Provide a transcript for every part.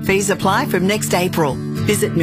Fees apply from next April. Visit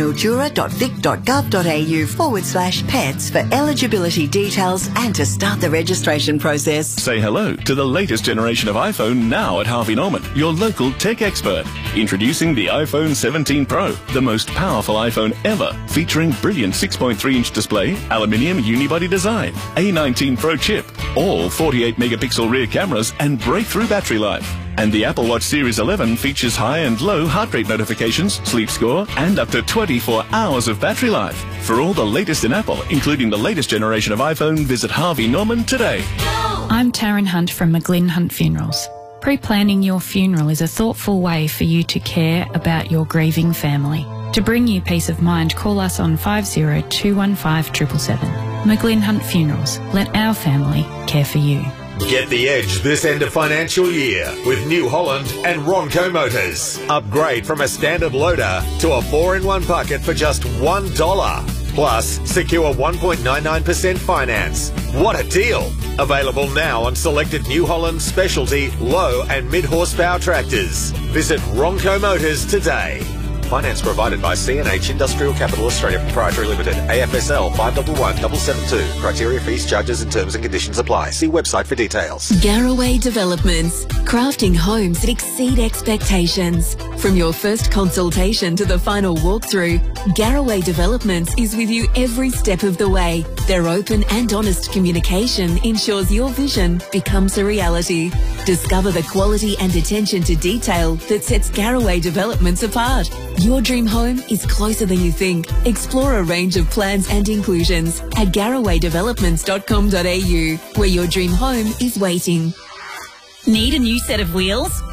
mildura.vic.gov.au/pets for eligibility details and to start the registration process. Say hello to the latest generation of iPhone now at Harvey Norman, your local tech expert. Introducing the iPhone 17 Pro, the most powerful iPhone ever, featuring brilliant 6.3-inch display, aluminium unibody design, A19 Pro chip, all 48-megapixel rear cameras and breakthrough battery life. And the Apple Watch Series 11 features high and low heart rate notifications, sleep score, and up to 24 hours of battery life. For all the latest in Apple, including the latest generation of iPhone, visit Harvey Norman today. I'm Taryn Hunt from McGlynn Hunt Funerals. Pre-planning your funeral is a thoughtful way for you to care about your grieving family. To bring you peace of mind, call us on 50215 777. McGlynn Hunt Funerals. Let our family care for you. Get the edge this end of financial year with New Holland and Ronco Motors. Upgrade from a standard loader to a 4-in-1 bucket for just $1. Plus, secure 1.99% finance. What a deal! Available now on selected New Holland specialty, low and mid-horsepower tractors. Visit Ronco Motors today. Finance provided by CNH Industrial Capital Australia Proprietary Limited, AFSL 511772. Criteria, fees, charges and terms and conditions apply. See website for details. Garraway Developments, crafting homes that exceed expectations. From your first consultation to the final walkthrough, Garraway Developments is with you every step of the way. Their open and honest communication ensures your vision becomes a reality. Discover the quality and attention to detail that sets Garraway Developments apart. Your dream home is closer than you think. Explore a range of plans and inclusions at garrawaydevelopments.com.au, where your dream home is waiting. Need a new set of wheels?